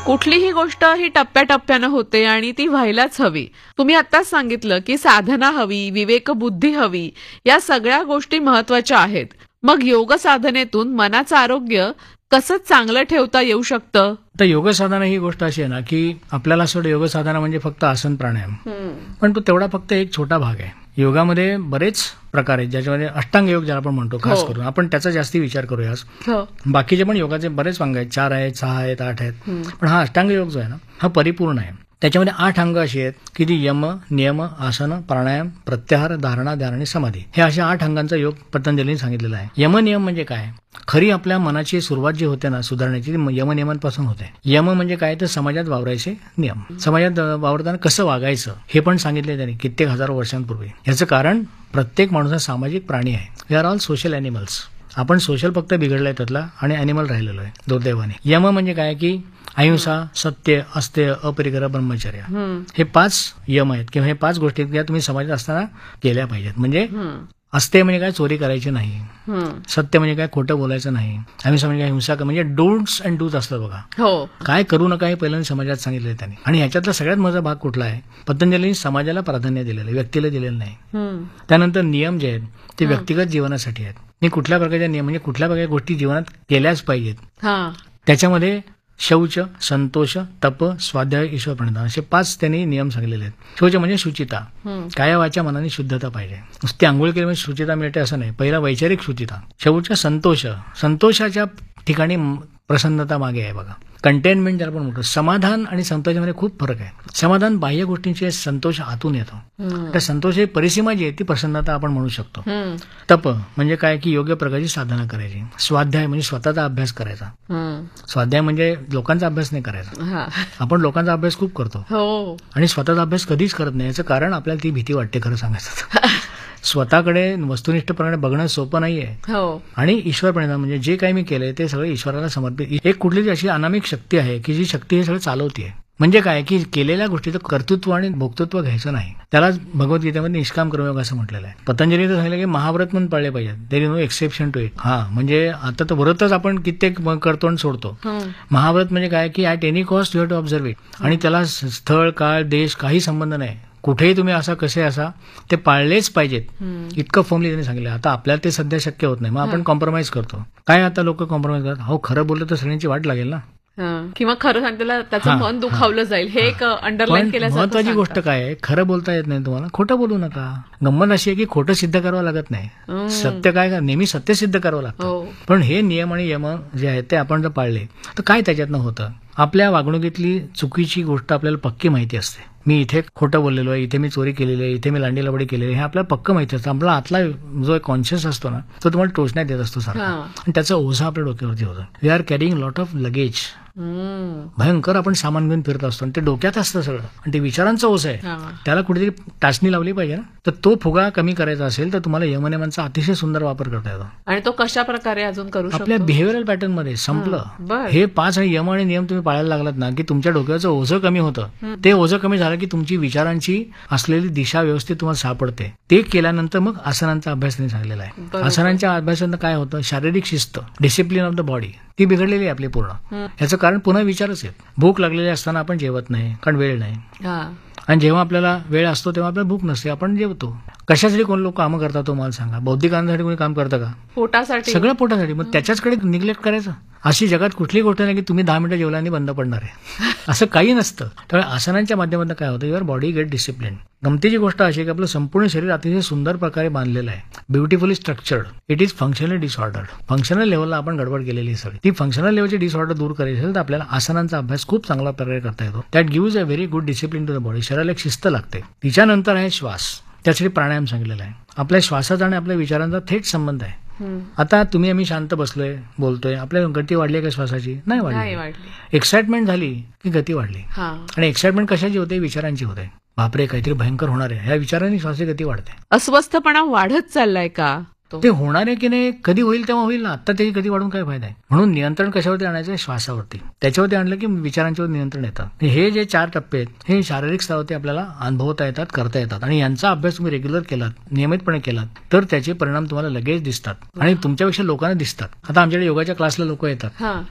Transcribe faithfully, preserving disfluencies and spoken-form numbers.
कुठलीही गोष्ट ही टप्प्याटप्प्यानं होते आणि ती व्हायलाच हवी. तुम्ही आत्ताच सांगितलं की साधना हवी, विवेकबुद्धी हवी, या सगळ्या गोष्टी महत्वाच्या आहेत. मग योग साधनेतून मनाचं आरोग्य कसं चांगलं ठेवता येऊ शकतं? तर योग साधना ही गोष्ट अशी आहे ना की आपल्याला असं योग साधना म्हणजे फक्त आसन प्राणायाम, पण तो तेवढा फक्त एक छोटा भाग आहे. योगामध्ये बरेच प्रकार आहेत ज्याच्यामध्ये अष्टांग योग ज्याला आपण म्हणतो खास करून, आपण त्याचा जास्ती विचार करूया आज. बाकीचे पण योगाचे बरेच अंग आहेत, चार आहेत, सहा आहेत, आठ आहेत, पण हा अष्टांग योग जो आहे ना हा परिपूर्ण आहे. त्याच्यामध्ये आठ अंग अशी आहेत की जी यम, नियम, आसन, प्राणायाम, प्रत्याहार, धारणा, ध्यान आणि समाधी, हे अशा आठ अंगांचा योग पतंजलीने सांगितलेला आहे. यम नियम म्हणजे काय? खरी आपल्या मनाची सुरुवात जी होते ना सुधारण्याची ती यमनियमांपासून होते. यम म्हणजे काय? तर समाजात वावरायचे नियम, समाजात वावरताना कसं वागायचं हे पण सांगितले त्यांनी कित्येक हजारो वर्षांपूर्वी. याचं कारण प्रत्येक माणूस हा सामाजिक प्राणी आहे. We R all social animals. आपण सोशल फक्त बिघडलाय त्यातला आणि अॅनिमल राहिलेलो आहे दुर्दैवाने. यम म्हणजे काय की अहिंसा, सत्य, अस्तेय, अपरिग्रह, ब्रह्मचर्य, हे पाच यम आहेत किंवा हे पाच गोष्टी ज्या तुम्ही समाजात असताना केल्या पाहिजेत. म्हणजे अस्तेय म्हणजे काय? चोरी करायची नाही. सत्य म्हणजे काय? खोटं बोलायचं नाही. अहिंसा म्हणजे काय? हिंसा म्हणजे डोंट्स अँड डूज असतं बघा. हो, काय करू नका हे पहिल्यांदा समाजात सांगितलं त्यांनी. आणि ह्याच्यातला सगळ्यात महत्त्वाचा भाग कुठला आहे? पतंजलीने समाजाला प्राधान्य दिलेलं आहे, व्यक्तीला दिलेलं नाही. त्यानंतर नियम जे आहेत ते व्यक्तिगत जीवनासाठी आहेत. मी कुठल्या प्रकारचे नियम म्हणजे कुठल्या प्रकारच्या गोष्टी जीवनात केल्याच पाहिजेत. त्याच्यामध्ये शौच, संतोष, तप, स्वाध्याय, ईश्वर प्रणिधान असे पाच त्यांनी नियम सांगितलेले आहेत. शौच म्हणजे शुचिता, काया वाचा मनाने शुद्धता पाहिजे. नुसती आंघोळ केली म्हणजे शुचिता मिळते असं नाही, पहिला वैचारिक शुचिता. शौच संतोष, संतोषाच्या ठिकाणी प्रसन्नता मागे आहे बघा. कंटेनमेंट ज्याला पण म्हणतो. समाधान आणि संतोषामध्ये खूप फरक आहे. समाधान बाह्य गोष्टींचे, संतोष आतून येतो. त्या संतोषाची परिसीमा जी आहे ती प्रसन्नता आपण म्हणू शकतो. तप म्हणजे काय की योग्य प्रकारची साधना करायची. स्वाध्याय म्हणजे स्वतःचा अभ्यास करायचा. स्वाध्याय म्हणजे लोकांचा अभ्यास नाही करायचा. आपण लोकांचा अभ्यास खूप करतो आणि स्वतःचा अभ्यास कधीच करत नाही. याचं कारण आपल्याला ती भीती वाटते खरं सांगायचं. स्वतःकडे वस्तुनिष्ठपणे बघणं सोपं नाहीये. आणि ईश्वर प्रणिधान म्हणजे जे काही मी केलंय ते सगळं ईश्वराला समर्पित. एक कुठली अशी अनामिक शक्ती आहे की जी शक्ती हे सगळं चालवतीये. म्हणजे काय की केलेल्या गोष्टीचं कर्तृत्व आणि भोक्तृत्व घ्यायचं नाही. त्याला भगवद्गीतेमध्ये निष्काम कर्मयोग असं म्हटलेलं आहे. पतंजली तर सांगितलं की महाव्रत म्हणून पाळले पाहिजे. There is no exception to it. हा म्हणजे आता तर व्रतच आपण कित्येक करतो आणि सोडतो. महाव्रत म्हणजे काय की at any cost you have to observe it. आणि त्याला स्थळ, काळ, देश काही संबंध नाही. कुठेही तुम्ही असा कसे असा ते पाळलेच पाहिजेत. इतकं फॉर्मली त्यांनी सांगितलं. आता आपल्याला ते सध्या शक्य होत नाही, मग आपण कॉम्प्रोमाइज करतो. काय आता लोक कॉम्प्रोमाइज करतात? हो, खरं बोललं तर सगळ्यांची वाट लागेल ना, किंवा खरं सांगितलं त्याचं मन दुखावलं जाईल, हे एक अंडरलाईन केल्याचं. महत्वाची गोष्ट काय आहे? खरं बोलता येत नाही तुम्हाला, खोटं बोलू नका. गंमत अशी आहे की खोटं सिद्ध करावं लागत नाही. सत्य काय नेहमी सत्य सिद्ध करावं लागतं. पण हे नियम आणि यम जे आहेत ते आपण जर पाळले तर काय त्याच्यातनं होतं? आपल्या वागणुकीतली चुकीची गोष्ट आपल्याला पक्की माहिती असते. मी इथे खोटं बोललेलो आहे, इथे मी चोरी केलेली आहे, इथे मी लांडी लबडी केलेली आहे, हे आपल्याला पक्क माहिती असतं. आपला आतला जो कॉन्शियस असतो ना तो तुम्हाला टोचण्यात येत असतो सारखा, आणि त्याचा ओझा आपल्या डोक्यावरती होतं. We R carrying lot of luggage. भयंकर आपण सामान घेऊन फिरत असतो आणि ते डोक्यात असतं सगळं, आणि ते विचारांचं ओझ आहे. त्याला कुठेतरी टाचणी लावली पाहिजे ना. तर तो फुगा कमी करायचा असेल तर तुम्हाला यमनियमांचा अतिशय सुंदर वापर करता येतो. आणि तो कशा प्रकारे अजून करू शकतो? आपल्या बिहेव्हिअरल पॅटर्न मध्ये संपलं. हे पाच आणि यम आणि नियम तुम्ही पाळायला लागलात ना की तुमच्या डोक्याचं ओझं कमी होतं. ते ओझं कमी झालं की तुमची विचारांची असलेली दिशा व्यवस्थित तुम्हाला सापडते. ते केल्यानंतर मग आसनांचा अभ्यास त्यांनी सांगलेला आहे. आसनांच्या अभ्यासानंतर काय होतं? शारीरिक शिस्त, डिसिप्लिन ऑफ द बॉडी ती बिघडलेली आहे आपली पूर्ण. याचं कारण पुन्हा विचारच आहेत. भूक लागलेली असताना आपण जेवत नाही कारण वेळ नाही, आणि जेव्हा आपल्याला वेळ असतो तेव्हा आपल्याला भूक नसते, आपण जेवतो. कशासाठी कोण लोक कामं करतात तो मला सांगा? बौद्धिक आनंदासाठी कोणी काम करतं का? पोटासाठी, सगळं पोटासाठी. मग त्याच्याचकडे निग्लेक्ट करायचं. अशी जगात कुठली गोष्ट नाही की तुम्ही दहा मिनिटं जेवल्याने बंद पडणार आहे, असं काही नसतं. त्यामुळे आसनांच्या माध्यमातून काय होतं? Your body get discipline. गमतीची गोष्ट अशी आहे की आपलं संपूर्ण शरीर अतिशय सुंदर प्रकारे बांधलेलं आहे, beautifully structured. It is functionally disordered. Functional लेव्हलला आपण गडबड केलेली सगळी. ती फंक्शनल लेव्हलची डिसऑर्डर दूर करायची असेल तर आपल्याला आसनांचा अभ्यास खूप चांगला प्रकारे करता येतो. That gives a very good discipline to the body. शरीराला एक शिस्त लागते. तिच्यानंतर आहे श्वास. त्यासाठी प्राणायाम सांगितलेला आहे. आपल्या श्वासाचा आणि आपल्या विचारांचा थेट संबंध आहे. आता तुम्ही आम्ही शांत बसलोय, बोलतोय, आपल्या गती वाढली का श्वासाची? नाही वाढली. एक्साइटमेंट झाली की गती वाढली. आणि एक्साइटमेंट कशाची होते? विचारांची होते. बापरे काहीतरी भयंकर होणार आहे, ह्या विचारांनी श्वासाची गती वाढते. अस्वस्थपणा वाढत चाललाय का? ते होणार आहे की नाही? कधी होईल तेव्हा होईल ना. आता त्याची गती वाढून काय फायदा आहे? म्हणून नियंत्रण कशावरती आणायचं? श्वासावरती. त्याच्यावरती आणलं की विचारांच्यावर नियंत्रण येतं. हे जे चार टप्पे आहेत हे शारीरिक स्तरावरती आपल्याला अनुभवता येतात, करता येतात. आणि यांचा अभ्यास तुम्ही रेग्युलर केलात, नियमितपणे केलात तर त्याचे परिणाम तुम्हाला लगेच दिसतात आणि तुमच्यापेक्षा लोकांना दिसतात. आता आमच्याकडे योगाच्या क्लासला लोक येतात,